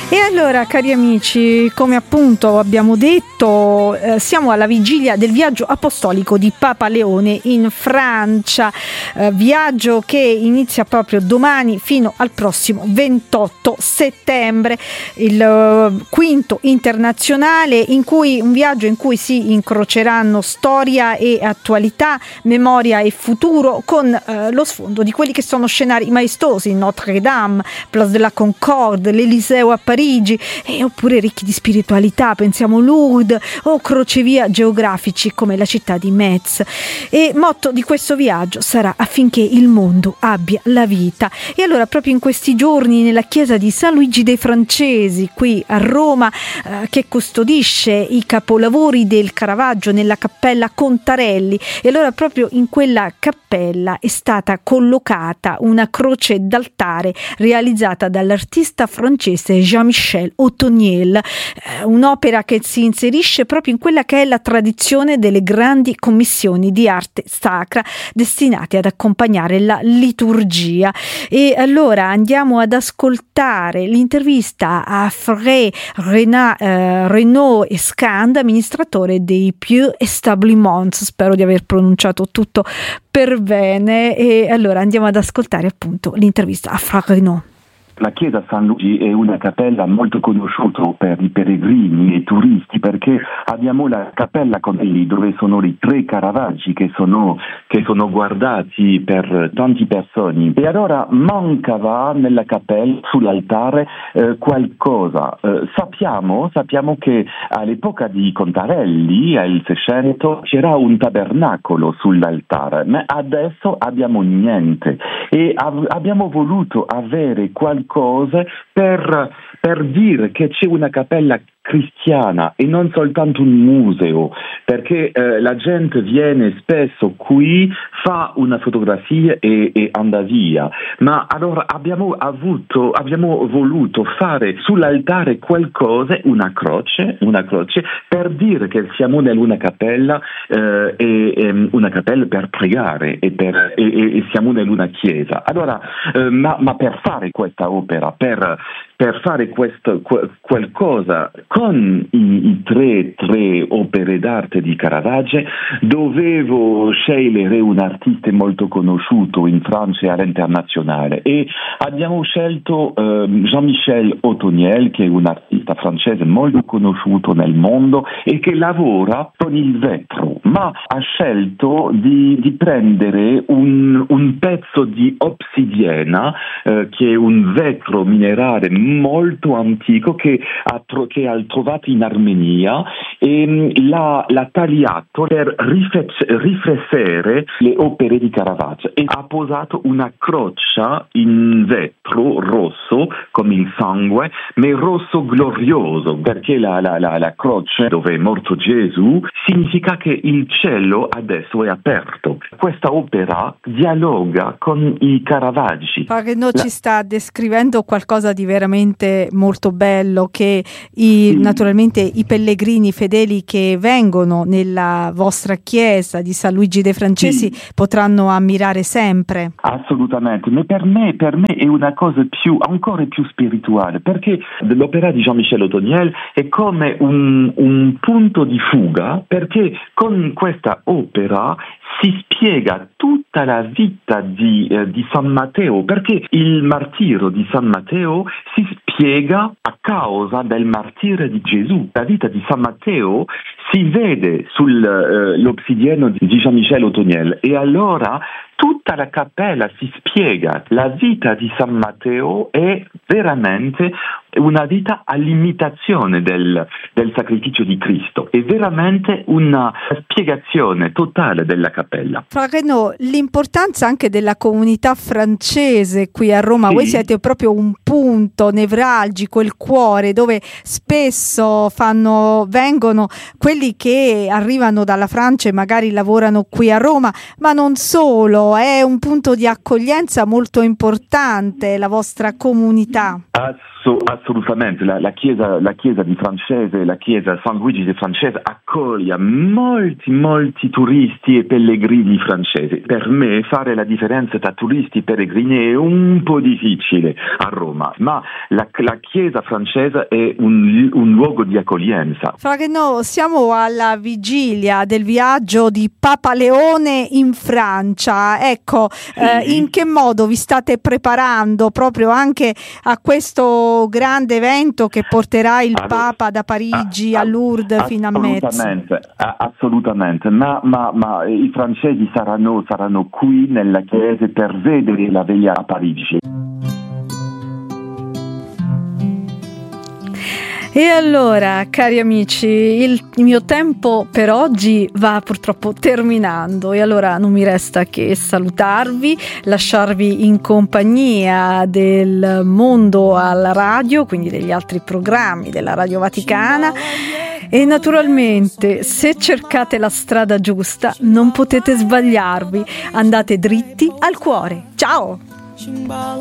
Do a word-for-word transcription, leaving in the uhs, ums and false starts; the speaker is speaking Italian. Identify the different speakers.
Speaker 1: E allora, cari amici, come appunto abbiamo detto, eh, siamo alla vigilia del viaggio apostolico di Papa Leone in Francia, eh, viaggio che inizia proprio domani fino al prossimo ventotto settembre, il uh, quinto internazionale, in cui un viaggio in cui si incroceranno storia e attualità, memoria e futuro, con uh, lo sfondo di quelli che sono scenari maestosi: Notre Dame, Place de la Concorde, l'Eliseo a Parigi, e oppure ricchi di spiritualità, pensiamo Lourdes o crocevia geografici come la città di Metz. E motto di questo viaggio sarà: affinché il mondo abbia la vita. E allora, proprio in questi giorni, nella chiesa di San Luigi dei Francesi qui a Roma, eh, che custodisce i capolavori del Caravaggio nella cappella Contarelli, e allora proprio in quella cappella è stata collocata una croce d'altare realizzata dall'artista francese Jean-Michel Otoniel, eh, un'opera che si inserisce proprio in quella che è la tradizione delle grandi commissioni di arte sacra destinate ad accompagnare la liturgia. E allora andiamo ad ascoltare l'intervista a Frère Renat, eh, Renaud Escande, amministratore dei Pieux Establissements, spero di aver pronunciato tutto per bene. E allora andiamo ad ascoltare appunto l'intervista a Frère Renaud.
Speaker 2: La chiesa San Luigi è una cappella molto conosciuta per i pellegrini e i turisti, perché abbiamo la cappella Contarelli, dove sono i tre Caravaggi che sono, che sono guardati per tanti persone. E allora mancava nella cappella, sull'altare, eh, qualcosa. Eh, sappiamo, sappiamo che all'epoca di Contarelli, al Seicento, c'era un tabernacolo sull'altare, ma adesso abbiamo niente. E ab- abbiamo voluto avere qualcosa cose per, per dire che c'è una cappella cristiana e non soltanto un museo, perché eh, la gente viene spesso qui, fa una fotografia e, e anda via, ma allora abbiamo avuto, abbiamo voluto fare sull'altare qualcosa, una croce, una croce per dire che siamo in una cappella, eh, e, e una cappella per pregare e, per, e, e siamo in una chiesa. Allora, eh, ma, ma per fare questa opera, per, per fare questo, qualcosa con i, i tre, tre opere d'arte di Caravaggio, dovevo scegliere un artista molto conosciuto in Francia e all'internazionale, e abbiamo scelto eh, Jean-Michel Otoniel, che è un artista francese molto conosciuto nel mondo e che lavora con il vetro, ma ha scelto di, di prendere un, un pezzo di obsidiana, eh, che è un vetro minerale molto antico che ha, tro- che ha trovato in Armenia, e l'ha, l'ha tagliato per rifec- riflessere le opere di Caravaggio, e ha posato una croce in vetro rosso come il sangue, ma rosso glorioso, perché la, la, la, la croce dove è morto Gesù significa che il cielo adesso è aperto. Questa opera dialoga con i Caravaggi.
Speaker 1: Renaud la... ci sta descrivendo qualcosa di veramente molto bello, che i, sì. naturalmente i pellegrini fedeli che vengono nella vostra chiesa di San Luigi dei Francesi sì. potranno ammirare sempre.
Speaker 2: Assolutamente, ma per me, per me è una cosa più, ancora più spirituale, perché l'opera di Jean-Michel Otoniel è come un, un punto di fuga, perché con questa opera si spiega tutta la vita di, eh, di San Matteo, perché il martirio di San Matteo si spiega a causa del martirio di Gesù. La vita di San Matteo si vede sull'obsidiano eh, di Jean-Michel Otoniel, e allora tutta la cappella si spiega. La vita di San Matteo è veramente una vita all'imitazione del, del sacrificio di Cristo, è veramente una spiegazione totale della cappella.
Speaker 1: Fra Renaud, l'importanza anche della comunità francese qui a Roma, sì. Voi siete proprio un punto nevralgico, il cuore, dove spesso fanno, vengono quelli che arrivano dalla Francia e magari lavorano qui a Roma, ma non solo, è un punto di accoglienza molto importante la vostra comunità.
Speaker 2: Asso- assolutamente, la, la, chiesa, la chiesa di Francese, la chiesa San Luigi di Francese accoglie molti, molti turisti e pellegrini francesi. Per me fare la differenza tra turisti e pellegrini è un po' difficile a Roma, ma la, la chiesa francese è un, un luogo di accoglienza.
Speaker 1: Fragno, siamo alla vigilia del viaggio di Papa Leone in Francia. Ecco,
Speaker 2: Sì.
Speaker 1: eh, in che modo vi state preparando proprio anche a questo grande evento che porterà il
Speaker 2: Allora,
Speaker 1: Papa da Parigi
Speaker 2: a-
Speaker 1: a Lourdes fino a Metz?
Speaker 2: Assolutamente, a- assolutamente. Ma, ma, ma i francesi saranno, saranno qui nella chiesa per vedere la veglia a Parigi.
Speaker 1: E allora, cari amici, il mio tempo per oggi va purtroppo terminando e allora non mi resta che salutarvi, lasciarvi in compagnia del Mondo alla Radio, quindi degli altri programmi della Radio Vaticana e naturalmente se cercate la strada giusta non potete sbagliarvi, andate dritti al cuore. Ciao!